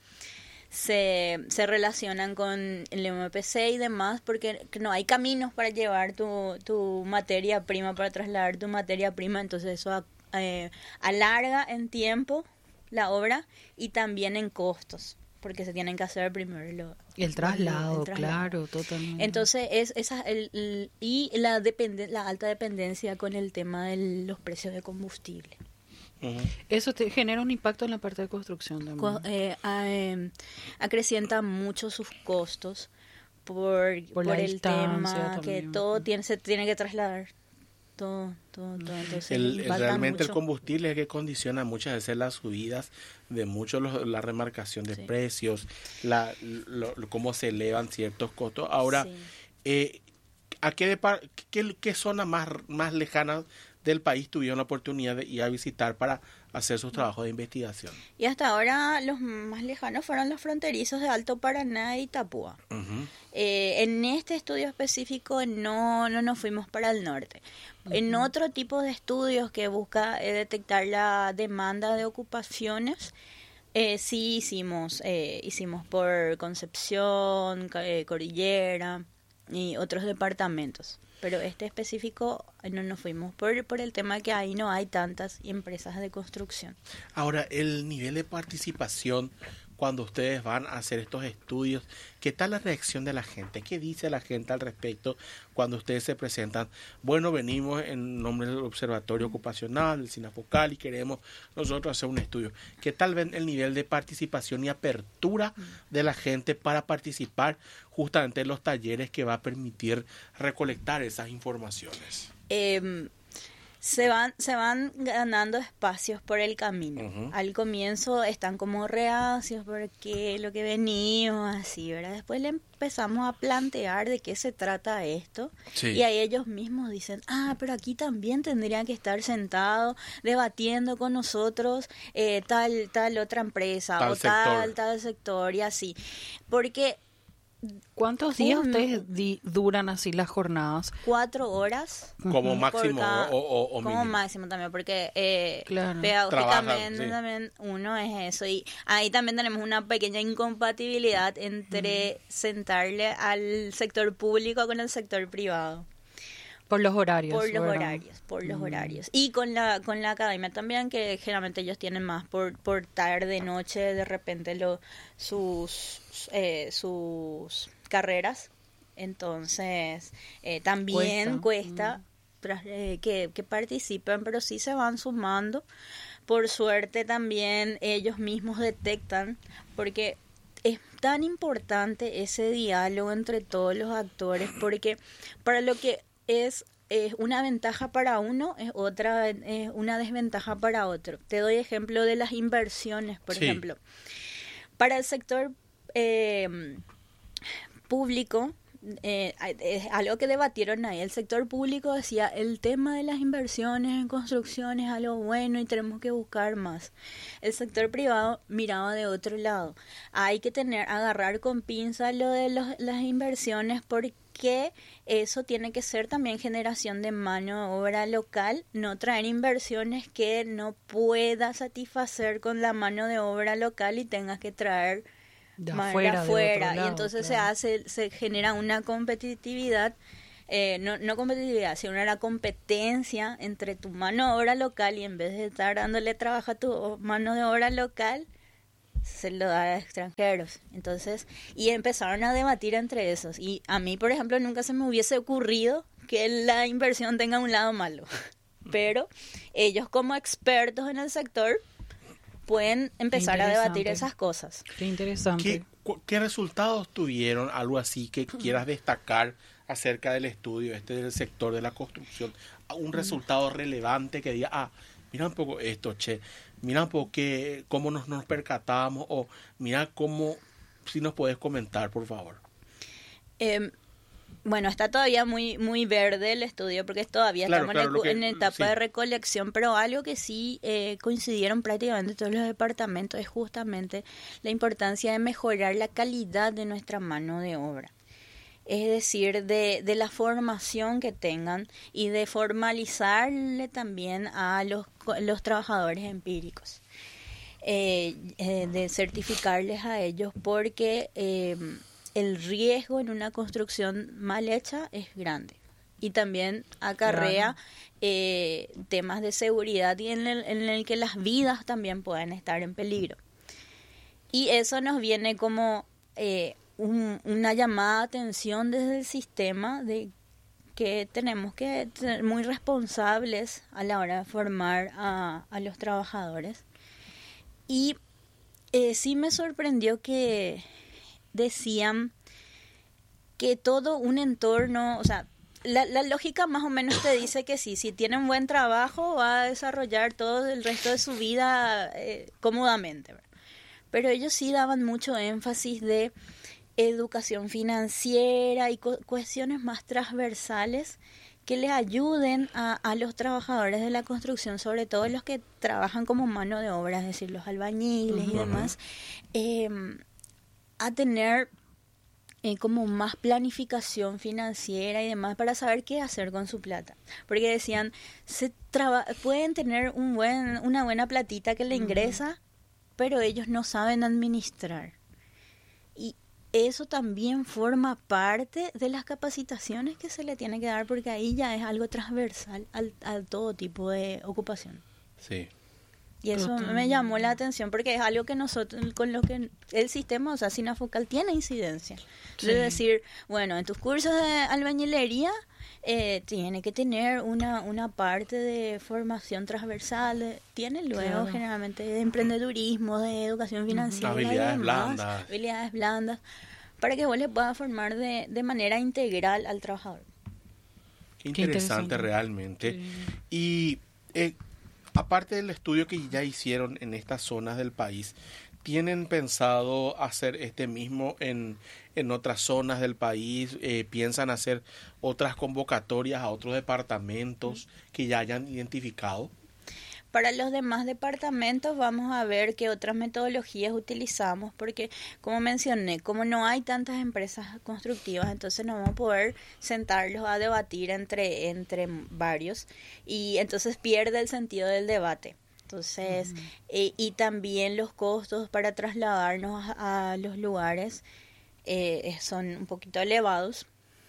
S2: Se, se relacionan con el M P C y demás, porque no hay caminos para llevar tu, tu materia prima, para trasladar tu materia prima, entonces eso eh, alarga en tiempo la obra y también en costos, porque se tienen que hacer primero lo,
S3: el, traslado,
S2: el traslado,
S3: claro, totalmente.
S2: Entonces es esa el, el, y la depende, la alta dependencia con el tema de los precios de combustible.
S3: Uh-huh. Eso te genera un impacto en la parte de construcción también.
S2: Co- eh, eh, acrecienta mucho sus costos por,
S3: por,
S2: por el tema
S3: también.
S2: que todo tiene, se tiene que trasladar. Todo, todo, todo. Entonces,
S1: el, el, realmente
S2: mucho.
S1: El combustible es que condiciona muchas veces las subidas de muchos, los, la remarcación de sí. precios, la, lo, lo, cómo se elevan ciertos costos. Ahora, sí. eh, ¿a qué, qué, qué zona más, más lejana del país tuvieron la oportunidad de ir a visitar para hacer sus trabajos de investigación?
S2: Y hasta ahora los más lejanos fueron los fronterizos de Alto Paraná y Itapúa. Uh-huh. Eh, en este estudio específico no, no nos fuimos para el norte. Uh-huh. En otro tipo de estudios que busca eh, detectar la demanda de ocupaciones, eh, sí hicimos, eh, hicimos por Concepción, eh, Cordillera y otros departamentos. Pero este específico no nos fuimos por, por el tema que ahí no hay tantas empresas de construcción.
S1: Ahora, el nivel de participación cuando ustedes van a hacer estos estudios, ¿qué tal la reacción de la gente? ¿Qué dice la gente al respecto cuando ustedes se presentan? Bueno, venimos en nombre del Observatorio Ocupacional, del SINAFOCAL, y queremos nosotros hacer un estudio. ¿Qué tal ven el nivel de participación y apertura de la gente para participar justamente en los talleres que va a permitir recolectar esas informaciones?
S2: Eh, se van se van ganando espacios por el camino. Uh-huh. Al comienzo están como reacios porque lo que venimos así, ¿verdad? Después le empezamos a plantear de qué se trata esto. Sí. Y ahí ellos mismos dicen, ah, pero aquí también tendrían que estar sentados debatiendo con nosotros eh, tal tal otra empresa tal o sector. tal tal sector y así. Porque
S3: ¿cuántos días un, ustedes di, duran así las jornadas?
S2: Cuatro horas.
S1: Como máximo cada, o, o, o
S2: Como
S1: mínimo.
S2: máximo también, porque eh,
S3: claro.
S2: pedagógicamente
S1: Trabajan, sí.
S2: también uno es eso. Y ahí también tenemos una pequeña incompatibilidad entre uh-huh. sentarle al sector público con el sector privado.
S3: Por los horarios.
S2: Por los
S3: ¿verdad?
S2: horarios, por los mm. horarios. Y con la con la academia también, que generalmente ellos tienen más por, por tarde, noche, de repente lo, sus eh, sus carreras. Entonces, eh, también cuesta, cuesta mm. eh, que, que participen, pero sí se van sumando. Por suerte también ellos mismos detectan, porque es tan importante ese diálogo entre todos los actores, porque para lo que es es una ventaja para uno, es otra, es una desventaja para otro. Te doy ejemplo de las inversiones, por
S1: Sí.
S2: ejemplo. Para el sector eh, público, eh, es algo que debatieron ahí. El sector público decía, el tema de las inversiones en construcción es algo bueno y tenemos que buscar más. El sector privado miraba de otro lado. Hay que tener, agarrar con pinza lo de los, las inversiones porque que eso tiene que ser también generación de mano de obra local, no traer inversiones que no pueda satisfacer con la mano de obra local y tengas que traer
S3: De
S2: más de
S3: afuera, de
S2: afuera.
S3: otro lado,
S2: y entonces
S3: claro.
S2: se hace, se genera una competitividad, eh, no, no competitividad, sino una competencia entre tu mano de obra local, y en vez de estar dándole trabajo a tu mano de obra local, se lo da a extranjeros. Entonces, y empezaron a debatir entre esos. Y a mí, por ejemplo, nunca se me hubiese ocurrido que la inversión tenga un lado malo. Pero ellos, como expertos en el sector, pueden empezar a debatir esas cosas.
S3: Qué interesante.
S1: ¿Qué, cu- qué resultados tuvieron? Algo así que quieras destacar acerca del estudio este del sector de la construcción. Un resultado relevante que diga, ah, mira un poco esto, che, mira un poco que, cómo nos, nos percatamos, o mira cómo, si nos puedes comentar, por favor.
S2: Eh, bueno, está todavía muy muy verde el estudio porque todavía
S1: Claro,
S2: estamos
S1: claro,
S2: en,
S1: lo
S2: la-
S1: que-
S2: en etapa
S1: sí.
S2: de recolección, pero algo que sí eh, coincidieron prácticamente todos los departamentos es justamente la importancia de mejorar la calidad de nuestra mano de obra. Es decir, de, de la formación que tengan y de formalizarle también a los, co- los trabajadores empíricos. Eh, eh, de certificarles a ellos porque eh, el riesgo en una construcción mal hecha es grande y también acarrea
S3: Claro.
S2: eh, temas de seguridad y en el, en el que las vidas también pueden estar en peligro. Y eso nos viene como eh, un- una llamada de atención desde el sistema de que tenemos que ser muy responsables a la hora de formar a, a los trabajadores. Y eh, sí me sorprendió que decían que todo un entorno, o sea, la, la lógica más o menos te dice que sí, si tiene un buen trabajo va a desarrollar todo el resto de su vida eh, cómodamente, ¿verdad? Pero ellos sí daban mucho énfasis de educación financiera y cu- cuestiones más transversales que les ayuden a, a los trabajadores de la construcción, sobre todo los que trabajan como mano de obra, es decir, los albañiles y demás, eh, a tener eh, como más planificación financiera y demás para saber qué hacer con su plata. Porque decían, se traba- pueden tener un buen, una buena platita que le ingresa, pero ellos no saben administrar. Y eso también forma parte de las capacitaciones que se le tiene que dar, porque ahí ya es algo transversal al, a todo tipo de ocupación.
S1: Sí.
S2: Y eso
S3: Totalmente.
S2: me llamó la atención porque es algo que nosotros, con lo que el sistema, o sea, SINAFOCAL tiene incidencia.
S3: Sí.
S2: Es decir, bueno, en tus cursos de albañilería eh, tiene que tener una, una parte de formación transversal, de- tiene luego
S3: Claro.
S2: generalmente de emprendedurismo, de educación financiera, y
S1: Habilidades
S2: demás,
S1: blandas.
S2: habilidades blandas, para que vos le puedas formar de, de manera integral al trabajador.
S1: Qué interesante,
S3: interesante.
S1: realmente.
S3: Sí.
S1: Y eh, aparte del estudio que ya hicieron en estas zonas del país, ¿tienen pensado hacer este mismo en, en otras zonas del país? Eh, ¿Piensan hacer otras convocatorias a otros departamentos que ya hayan identificado?
S2: Para los demás departamentos vamos a ver qué otras metodologías utilizamos, porque como mencioné, como no hay tantas empresas constructivas, entonces no vamos a poder sentarlos a debatir entre, entre varios y entonces pierde el sentido del debate. Entonces, eh, y también los costos para trasladarnos a, a los lugares eh, son un poquito elevados.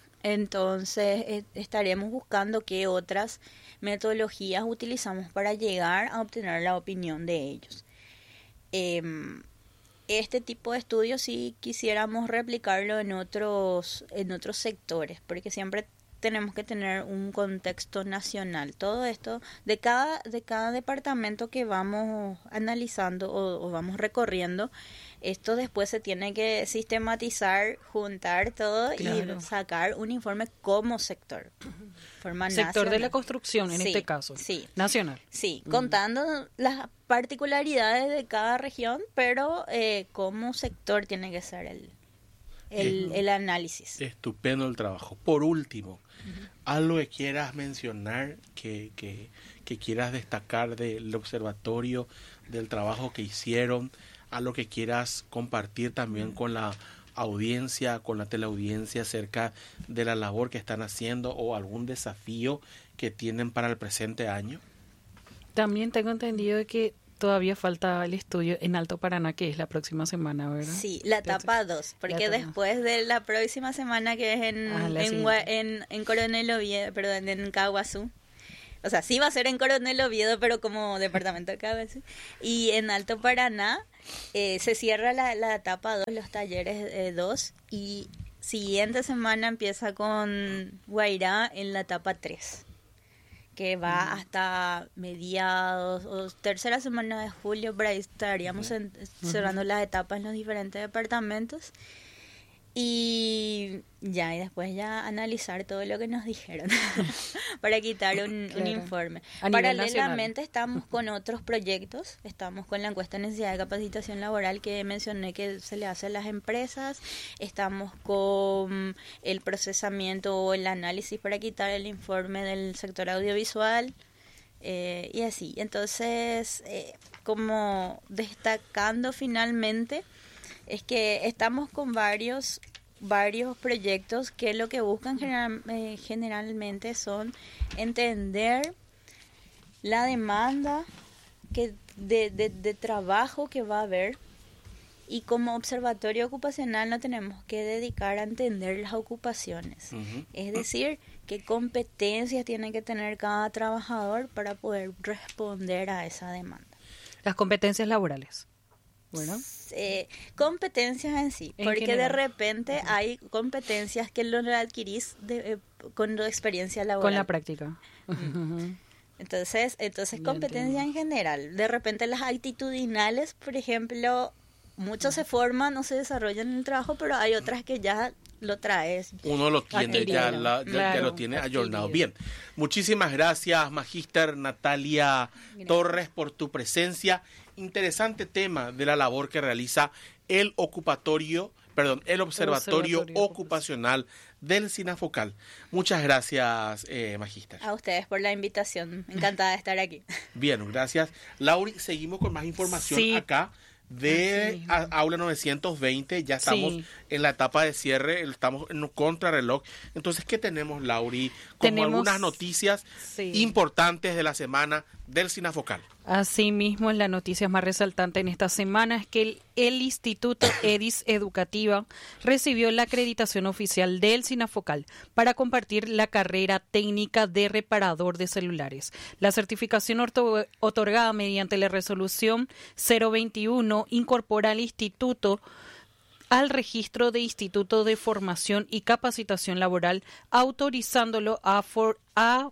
S2: Entonces eh, estaremos buscando qué otras metodologías utilizamos para llegar a obtener la opinión de ellos. Eh, este tipo de estudios sí quisiéramos replicarlo en otros, en otros sectores, porque siempre tenemos que tener un contexto nacional. Todo esto, de cada, de cada departamento que vamos analizando o, o vamos recorriendo, Esto después se tiene que sistematizar, juntar todo
S3: Claro.
S2: y sacar un informe como sector. Forma
S3: Sector
S2: nacional.
S3: de la construcción, en
S2: Sí,
S3: este caso.
S2: Sí.
S3: Nacional.
S2: Sí, contando las particularidades de cada región, pero eh, como sector tiene que ser el, el, el análisis.
S1: Estupendo el trabajo. Por último, uh-huh. algo que quieras mencionar, que, que, que quieras destacar del observatorio, del trabajo que hicieron, algo que quieras compartir también uh-huh. con la audiencia, con la teleaudiencia acerca de la labor que están haciendo o algún desafío que tienen para el presente año.
S3: También tengo entendido de que todavía falta el estudio en Alto Paraná, que es la próxima semana, ¿verdad?
S2: Sí, la etapa dos, porque después de la próxima semana, que es en,
S3: ah,
S2: en, en, en Coronel Oviedo, perdón, en Caguazú. O sea, sí va a ser en Coronel Oviedo, pero como departamento de Caguazú. Y en Alto Paraná eh, se cierra la, la etapa dos, los talleres dos, eh, y siguiente semana empieza con Guairá en la etapa tres, que va uh-huh. hasta mediados o tercera semana de julio, por ahí estaríamos uh-huh. en, cerrando uh-huh. las etapas en los diferentes departamentos. Y ya, y después ya analizar todo lo que nos dijeron para quitar un, claro. un informe. Paralelamente nacional. Estamos con otros proyectos, estamos con la encuesta de necesidad de capacitación laboral que mencioné que se le hace a las empresas, estamos con el procesamiento o el análisis para quitar el informe del sector audiovisual eh, y así. Entonces, eh, como destacando finalmente, es que estamos con varios varios proyectos que lo que buscan general, eh, generalmente son entender la demanda que de, de, de trabajo que va a haber, y como observatorio ocupacional nos tenemos que dedicar a entender las ocupaciones. Uh-huh. Es decir, qué competencias tiene que tener cada trabajador para poder responder a esa demanda.
S3: Las competencias laborales. Bueno.
S2: Eh, competencias en sí, en porque general. De repente uh-huh. hay competencias que lo adquirís de, eh, con la experiencia laboral.
S3: Con la práctica.
S2: Uh-huh. Entonces, entonces competencia en general. De repente las actitudinales, por ejemplo, muchos uh-huh. se forman o se desarrollan en el trabajo, pero hay otras que ya lo traes.
S1: Uno lo tiene, ya, la, ya, claro, ya lo tiene ayornado. Bien, muchísimas gracias, Magíster Natalia gracias. Torres, por tu presencia. Interesante tema de la labor que realiza el ocupatorio, perdón, el Observatorio, Observatorio Ocupacional del SINAFOCAL. Muchas gracias, eh, Magíster.
S2: A ustedes por la invitación. Encantada de estar aquí.
S1: Bien, gracias. Lauri, seguimos con más información sí. acá de sí. a, Aula novecientos veinte. Ya estamos sí. en la etapa de cierre, estamos en un contrarreloj. Entonces, ¿qué tenemos, Lauri? Como tenemos, algunas noticias sí. importantes de la semana del SINAFOCAL.
S3: Asimismo, la noticia más resaltante en esta semana es que el, el Instituto EDIS Educativa recibió la acreditación oficial del SINAFOCAL para compartir la carrera técnica de reparador de celulares. La certificación orto, otorgada mediante la resolución cero veintiuno incorpora al instituto al registro de Instituto de Formación y Capacitación Laboral, autorizándolo a, for, a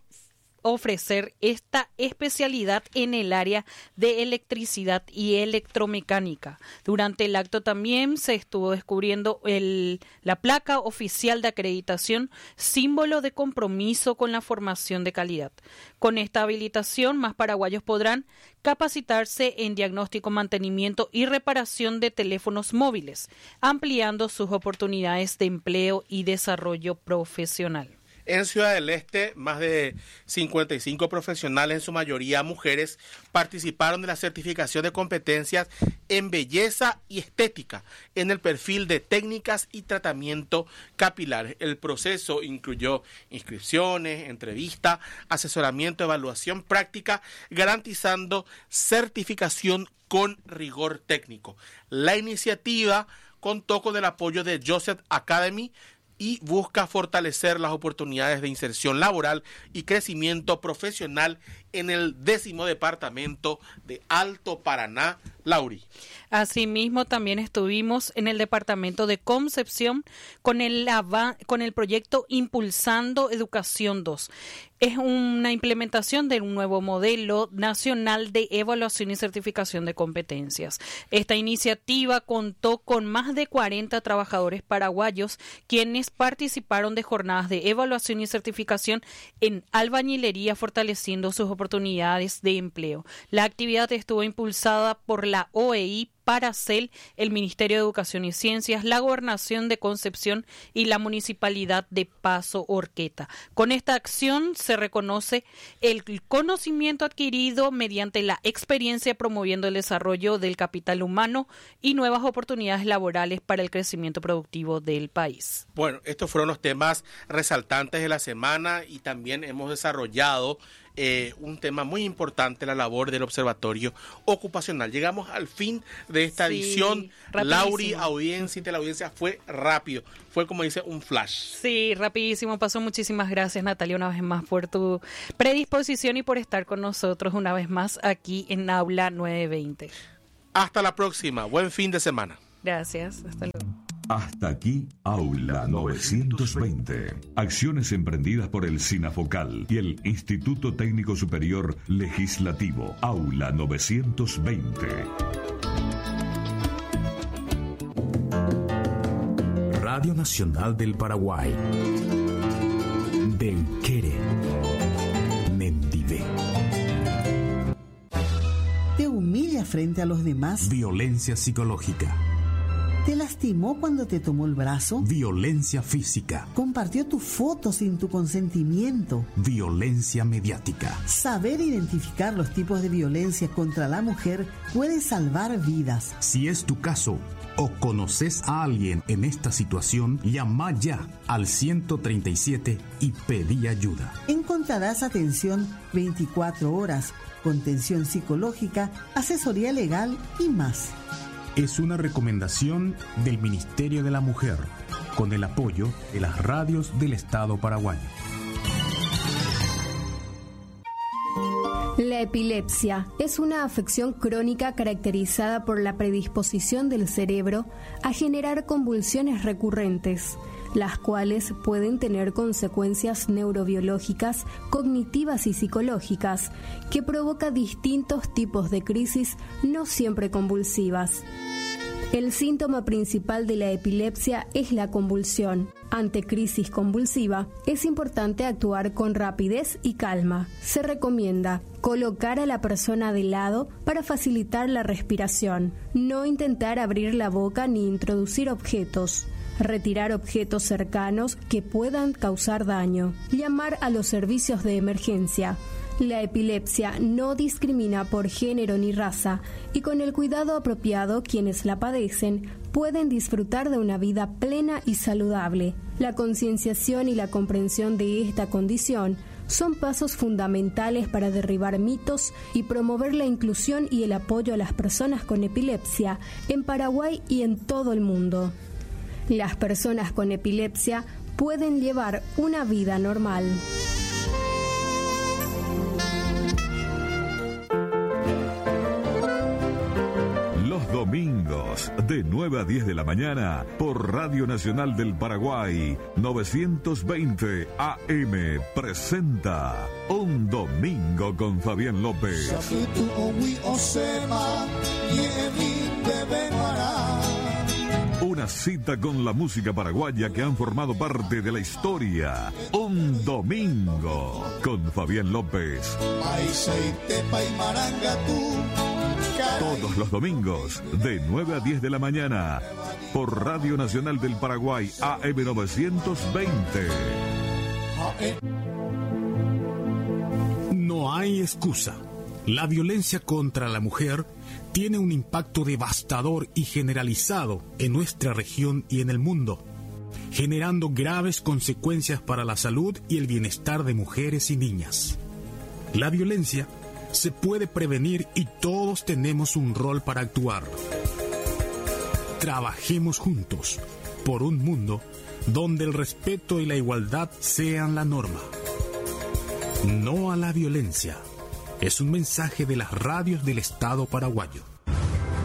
S3: ofrecer esta especialidad en el área de electricidad y electromecánica. Durante el acto también se estuvo descubriendo el, la placa oficial de acreditación, símbolo de compromiso con la formación de calidad. Con esta habilitación, más paraguayos podrán capacitarse en diagnóstico, mantenimiento y reparación de teléfonos móviles, ampliando sus oportunidades de empleo y desarrollo profesional.
S1: En Ciudad del Este, más de cincuenta y cinco profesionales, en su mayoría mujeres, participaron de la certificación de competencias en belleza y estética en el perfil de técnicas y tratamiento capilares. El proceso incluyó inscripciones, entrevista, asesoramiento, evaluación práctica, garantizando certificación con rigor técnico. La iniciativa contó con el apoyo de Joseph Academy y busca fortalecer las oportunidades de inserción laboral y crecimiento profesional en el décimo departamento de Alto Paraná Lauri.
S3: Asimismo, también estuvimos en el departamento de Concepción con el, con el proyecto Impulsando Educación dos. Es una implementación de un nuevo modelo nacional de evaluación y certificación de competencias. Esta iniciativa contó con más de cuarenta trabajadores paraguayos quienes participaron de jornadas de evaluación y certificación en albañilería, fortaleciendo sus oportunidades de empleo. La actividad estuvo impulsada por la O E I, Paracel, el Ministerio de Educación y Ciencias, la Gobernación de Concepción y la Municipalidad de Paso Horqueta. Con esta acción se reconoce el conocimiento adquirido mediante la experiencia, promoviendo el desarrollo del capital humano y nuevas oportunidades laborales para el crecimiento productivo del país.
S1: Bueno, estos fueron los temas resaltantes de la semana y también hemos desarrollado Eh, un tema muy importante, la labor del Observatorio Ocupacional. Llegamos al fin de esta sí, edición. Rapidísimo. Lauri, audiencia y teleaudiencia, fue rápido. Fue, como dice, un flash.
S3: Sí, rapidísimo pasó. Muchísimas gracias, Natalia, una vez más por tu predisposición y por estar con nosotros una vez más aquí en Aula nueve veinte.
S1: Hasta la próxima. Buen fin de semana.
S3: Gracias. Hasta luego.
S7: Hasta aquí, Aula novecientos veinte. Acciones emprendidas por el SINAFOCAL y el Instituto Técnico Superior Legislativo. Aula novecientos veinte.
S4: Radio Nacional del Paraguay. Del Quere. Mendivé.
S5: ¿Te humilla frente a los demás?
S4: Violencia psicológica.
S5: ¿Te lastimó cuando te tomó el brazo?
S4: Violencia física.
S5: ¿Compartió tu foto sin tu consentimiento?
S4: Violencia mediática.
S5: Saber identificar los tipos de violencia contra la mujer puede salvar vidas.
S4: Si es tu caso o conoces a alguien en esta situación, llama ya al ciento treinta y siete y pedí ayuda.
S5: Encontrarás atención veinticuatro horas, contención psicológica, asesoría legal y más.
S4: Es una recomendación del Ministerio de la Mujer, con el apoyo de las radios del Estado paraguayo.
S6: La epilepsia es una afección crónica caracterizada por la predisposición del cerebro a generar convulsiones recurrentes, las cuales pueden tener consecuencias neurobiológicas, cognitivas y psicológicas, que provoca distintos tipos de crisis no siempre convulsivas. El síntoma principal de la epilepsia es la convulsión. Ante crisis convulsiva, es importante actuar con rapidez y calma. Se recomienda colocar a la persona de lado para facilitar la respiración, no intentar abrir la boca ni introducir objetos, retirar objetos cercanos que puedan causar daño, llamar a los servicios de emergencia. La epilepsia no discrimina por género ni raza y con el cuidado apropiado quienes la padecen pueden disfrutar de una vida plena y saludable. La concienciación y la comprensión de esta condición son pasos fundamentales para derribar mitos y promover la inclusión y el apoyo a las personas con epilepsia en Paraguay y en todo el mundo. Las personas con epilepsia pueden llevar una vida normal.
S7: Los domingos, de nueve a diez de la mañana, por Radio Nacional del Paraguay, novecientos veinte A M, presenta Un Domingo con Fabián López. Una cita con la música paraguaya que han formado parte de la historia. Un Domingo con Fabián López. Todos los domingos, de nueve a diez de la mañana, por Radio Nacional del Paraguay, A M novecientos veinte.
S4: No hay excusa. La violencia contra la mujer tiene un impacto devastador y generalizado en nuestra región y en el mundo, generando graves consecuencias para la salud y el bienestar de mujeres y niñas. La violencia se puede prevenir y todos tenemos un rol para actuar. Trabajemos juntos por un mundo donde el respeto y la igualdad sean la norma. No a la violencia. Es un mensaje de las radios del Estado paraguayo.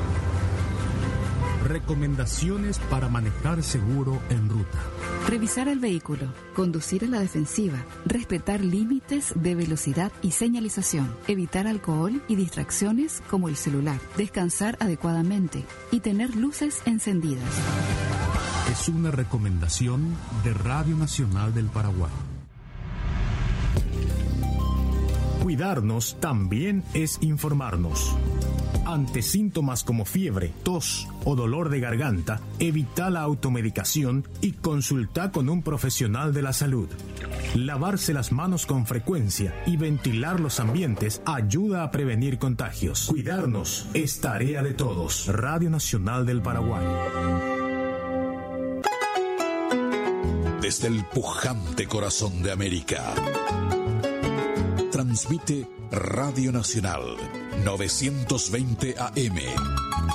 S4: Recomendaciones para manejar seguro en ruta.
S8: Revisar el vehículo, conducir a la defensiva, respetar límites de velocidad y señalización, evitar alcohol y distracciones como el celular, descansar adecuadamente y tener luces encendidas.
S4: Es una recomendación de Radio Nacional del Paraguay. Cuidarnos también es informarnos. Ante síntomas como fiebre, tos o dolor de garganta, evita la automedicación y consulta con un profesional de la salud. Lavarse las manos con frecuencia y ventilar los ambientes ayuda a prevenir contagios. Cuidarnos es tarea de todos. Radio Nacional del Paraguay.
S9: Desde el pujante corazón de América, transmite Radio Nacional novecientos veinte A M.